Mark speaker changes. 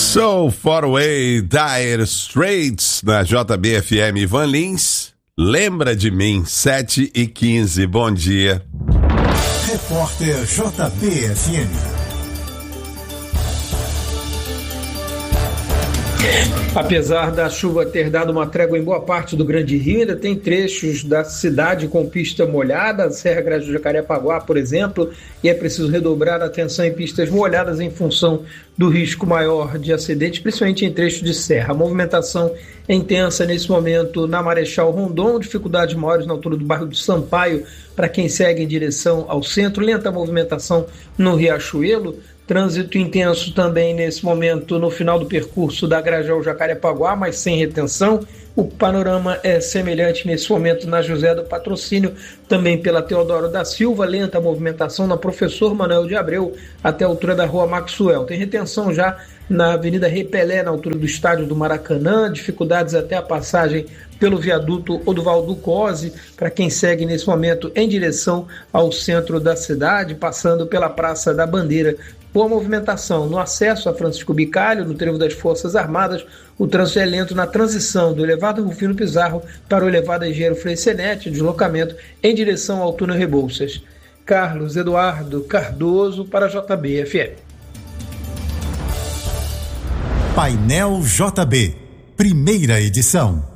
Speaker 1: So Far Away, Dire Straits, na JBFM. Ivan Lins, lembra de mim, 7h15, bom dia.
Speaker 2: Repórter JBFM.
Speaker 3: Apesar da chuva ter dado uma trégua em boa parte do Grande Rio, ainda tem trechos da cidade com pista molhada, a Serra Grande do Jacarepaguá, por exemplo, e é preciso redobrar a atenção em pistas molhadas em função do risco maior de acidentes, principalmente em trechos de serra. A movimentação é intensa nesse momento na Marechal Rondon, dificuldades maiores na altura do bairro do Sampaio para quem segue em direção ao centro, lenta movimentação no Riachuelo. Trânsito intenso também nesse momento no final do percurso da Grajaú Jacarepaguá, mas sem retenção. O panorama é semelhante nesse momento na José do Patrocínio, também pela Teodoro da Silva, lenta a movimentação na Professor Manuel de Abreu até a altura da Rua Maxwell. Tem retenção já na Avenida Repelé, na altura do Estádio do Maracanã, dificuldades até a passagem pelo viaduto Oduvaldo Cosi, para quem segue nesse momento em direção ao centro da cidade, passando pela Praça da Bandeira. Boa movimentação no acesso a Francisco Bicalho, no trevo das Forças Armadas. O trânsito é lento na transição do elevado Rufino Pizarro para o elevado Engenheiro Frei Senete, deslocamento em direção ao túnel Rebouças. Carlos Eduardo Cardoso para a JBFM.
Speaker 2: Painel JB, primeira edição.